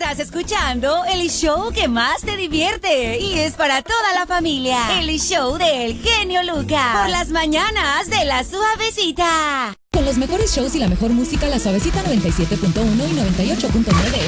Estás escuchando el show que más te divierte y es para toda la familia. El show del genio Lucas. Por las mañanas de La Suavecita. Con los mejores shows y la mejor música, La Suavecita 97.1 y 98.9